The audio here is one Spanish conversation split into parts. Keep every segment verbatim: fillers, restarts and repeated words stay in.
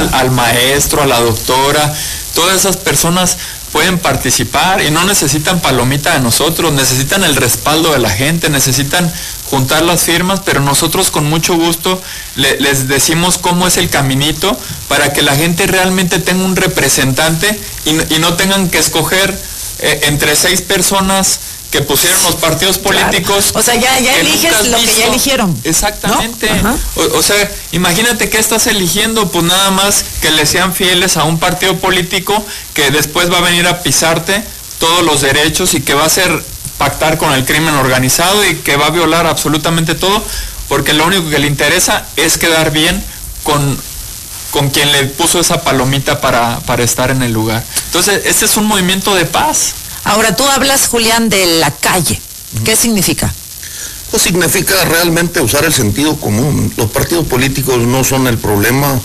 al, al maestro, a la doctora, todas esas personas pueden participar y no necesitan palomita de nosotros, necesitan el respaldo de la gente, necesitan juntar las firmas, pero nosotros con mucho gusto le, les decimos cómo es el caminito para que la gente realmente tenga un representante y, y no tengan que escoger eh, entre seis personas que pusieron los partidos políticos. Claro. O sea, ya, ya eliges lo que ya eligieron. Exactamente. ¿No? O, o sea, imagínate que estás eligiendo, pues nada más que le sean fieles a un partido político que después va a venir a pisarte todos los derechos y que va a hacer pactar con el crimen organizado y que va a violar absolutamente todo, porque lo único que le interesa es quedar bien con, con quien le puso esa palomita para, para estar en el lugar. Entonces, este es un movimiento de paz. Ahora, tú hablas, Julián, de la calle. ¿Qué uh-huh. significa? Pues significa realmente usar el sentido común. Los partidos políticos no son el problema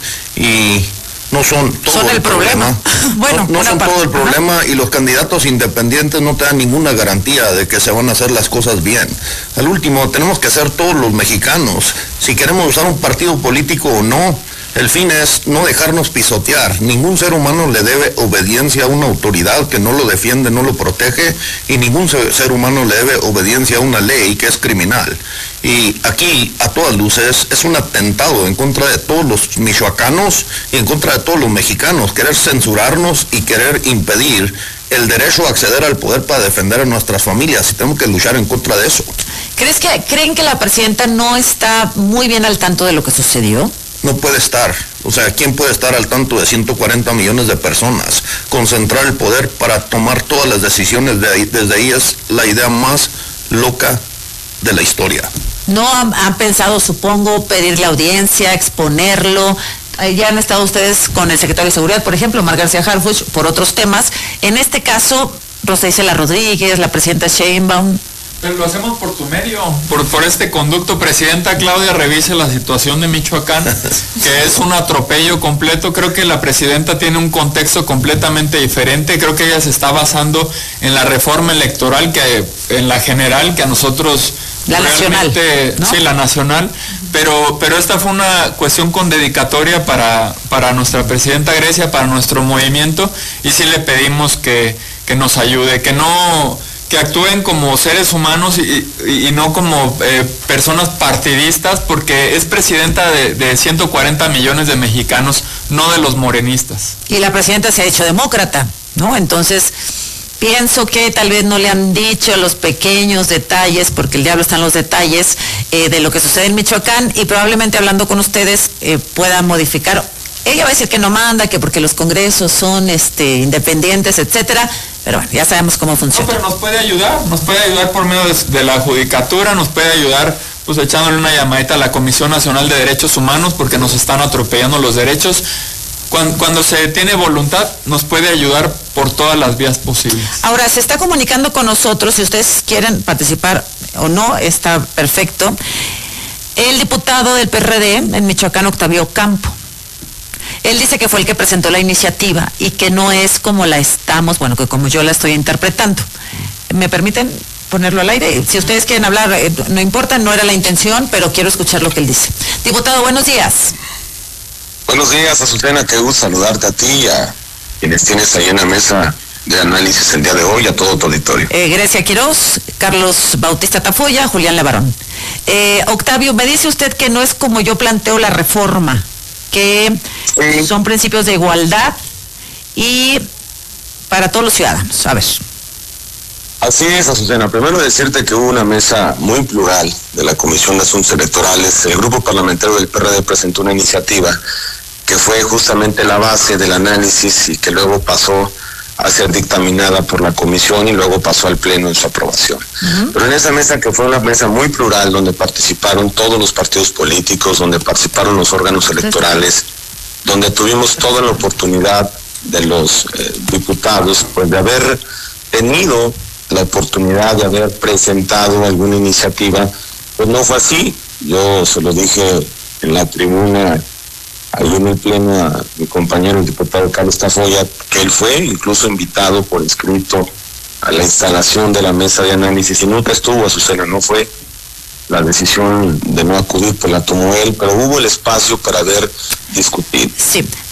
y no son todo son el, el problema. problema. Bueno, no, no son parte. todo el problema. Ajá. Y los candidatos independientes no te dan ninguna garantía de que se van a hacer las cosas bien. Al último, tenemos que ser todos los mexicanos, si queremos usar un partido político o no. El fin es no dejarnos pisotear. Ningún ser humano le debe obediencia a una autoridad que no lo defiende, no lo protege, y ningún ser humano le debe obediencia a una ley que es criminal. Y aquí, a todas luces, es un atentado en contra de todos los michoacanos y en contra de todos los mexicanos, querer censurarnos y querer impedir el derecho a acceder al poder para defender a nuestras familias, y tenemos que luchar en contra de eso. ¿Crees que, creen que la presidenta no está muy bien al tanto de lo que sucedió? No puede estar. O sea, ¿quién puede estar al tanto de ciento cuarenta millones de personas? Concentrar el poder para tomar todas las decisiones de ahí, desde ahí es la idea más loca de la historia. ¿No han, han pensado, supongo, pedirle audiencia, exponerlo? Ya han estado ustedes con el secretario de Seguridad, por ejemplo, Omar García Harfuch, por otros temas. En este caso, Rosa Isela Rodríguez, la presidenta Sheinbaum. Pero lo hacemos por tu medio, por, por este conducto. Presidenta Claudia, revise la situación de Michoacán, que es un atropello completo. Creo que la presidenta tiene un contexto completamente diferente. Creo que ella se está basando en la reforma electoral, que en la general, que a nosotros... La nacional, ¿no? Sí, la nacional, pero, pero esta fue una cuestión con dedicatoria para, para nuestra presidenta Grecia, para nuestro movimiento, y sí le pedimos que, que nos ayude, que no... que actúen como seres humanos y, y, y no como eh, personas partidistas, porque es presidenta de, de ciento cuarenta millones de mexicanos, no de los morenistas. Y la presidenta se ha hecho demócrata, ¿no? Entonces, pienso que tal vez no le han dicho los pequeños detalles, porque el diablo está en los detalles, eh, de lo que sucede en Michoacán, y probablemente hablando con ustedes eh, pueda modificar. Ella va a decir que no manda, que porque los congresos son este, independientes, etcétera, pero bueno, ya sabemos cómo funciona. No, pero nos puede ayudar, nos puede ayudar por medio de, de la judicatura, nos puede ayudar pues echándole una llamadita a la Comisión Nacional de Derechos Humanos, porque nos están atropellando los derechos. Cuando, cuando se tiene voluntad, nos puede ayudar por todas las vías posibles. Ahora, se está comunicando con nosotros, si ustedes quieren participar o no, está perfecto, el diputado del P R D en Michoacán, Octavio Campo. Él dice que fue el que presentó la iniciativa y que no es como la estamos, bueno, que como yo la estoy interpretando. ¿Me permiten ponerlo al aire? Si ustedes quieren hablar, eh, no importa, no era la intención, pero quiero escuchar lo que él dice. Diputado, buenos días. Buenos días, Azucena, qué gusto saludarte a ti y a quienes tienes ahí en la mesa de análisis el día de hoy, a todo tu auditorio. Eh, Grecia Quiroz, Carlos Bautista Tafoya, Julián Levarón. Eh, Octavio, me dice usted que no es como yo planteo la reforma, que sí. Son principios de igualdad y para todos los ciudadanos. A ver. Así es, Azucena. Primero decirte que hubo una mesa muy plural de la Comisión de Asuntos Electorales. El grupo parlamentario del P R D presentó una iniciativa que fue justamente la base del análisis y que luego pasó a ser dictaminada por la comisión y luego pasó al pleno en su aprobación. Uh-huh. Pero en esa mesa, que fue una mesa muy plural, donde participaron todos los partidos políticos, donde participaron los órganos electorales, donde tuvimos toda la oportunidad de los eh, diputados, pues de haber tenido la oportunidad de haber presentado alguna iniciativa, pues no fue así. Yo se lo dije en la tribuna, ahí en el pleno, a mi compañero el diputado Carlos Tafoya, que él fue incluso invitado por escrito a la instalación de la mesa de análisis y nunca estuvo. Azucena, no fue la decisión de no acudir, pues la tomó él, pero hubo el espacio para ver, discutir. Sí.